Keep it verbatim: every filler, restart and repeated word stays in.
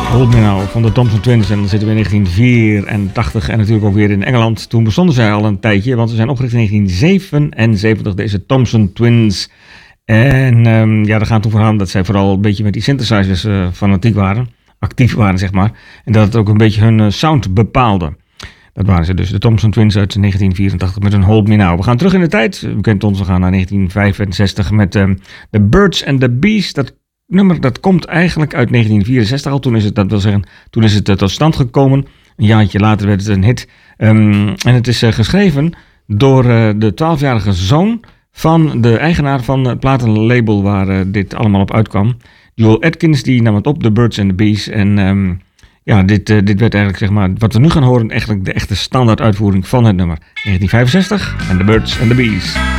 Hold Me Now van de Thompson Twins. En dan zitten we in negentien vierentachtig en natuurlijk ook weer in Engeland. Toen bestonden zij al een tijdje, want ze zijn opgericht in negentien zevenenzeventig, deze Thompson Twins. En um, ja, daar gaat het over aan dat zij vooral een beetje met die synthesizers uh, fanatiek waren. Actief waren, zeg maar. En dat het ook een beetje hun uh, sound bepaalde. Dat waren ze dus, de Thompson Twins uit negentien vierentachtig met een Hold Me Now. We gaan terug in de tijd. U kent ons, we gaan naar negentien vijfenzestig met um, The Birds and the Bees. Dat nummer dat komt eigenlijk uit negentien vierenzestig al. Toen is het, dat wil zeggen, toen is het uh, tot stand gekomen. Een jaartje later werd het een hit. Um, en het is uh, geschreven door uh, de twaalfjarige zoon van de eigenaar van het platenlabel waar uh, dit allemaal op uitkwam. Joel Atkins, die nam het op, The Birds and the Bees. En um, ja, dit, uh, dit werd eigenlijk, zeg maar, wat we nu gaan horen, eigenlijk de echte standaard uitvoering van het nummer. negentien vijfenzestig en The Birds and the Bees.